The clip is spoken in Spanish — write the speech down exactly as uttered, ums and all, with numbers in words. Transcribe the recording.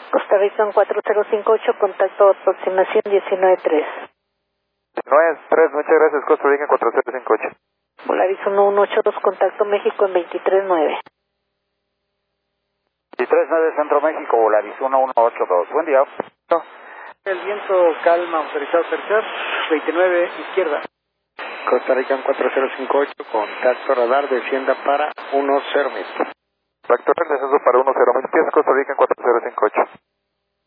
Costa Rica en cuatro cero cinco ocho, contacto aproximación diecinueve tres. diecinueve tres, muchas gracias, Costa Rica en cuatro cero cinco ocho. Volaris uno uno ocho dos, contacto México en veintitrés nueve. veintitrés nueve Centro México, Volaris uno uno ocho dos. Buen día. No. El viento calma, autorizado tercer, veintinueve izquierda. Costa Rica en cuatro cero cinco ocho, contacto radar, descienda para uno cero mil. Factor el descenso para uno cero mil pies, Costa Rica en cuatro cero cinco ocho.